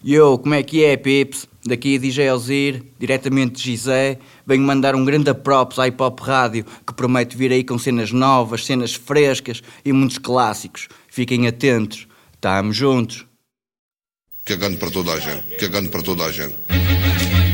Como é que é, Pips? Daqui a DJ Alzir, diretamente de Gizé, venho mandar um grande props à Hip Hop Rádio, que promete vir aí com cenas novas, cenas frescas e muitos clássicos. Fiquem atentos, estamos juntos. Cagando para toda a gente, cagando para toda a gente.